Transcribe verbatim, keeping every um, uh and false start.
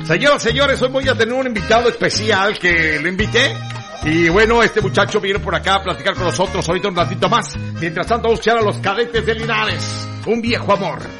Señoras, señores, hoy voy a tener un invitado especial que lo invité. Y bueno, este muchacho viene por acá a platicar con nosotros ahorita un ratito más. Mientras tanto, vamos a escuchar a los Cadetes de Linares. Un viejo amor.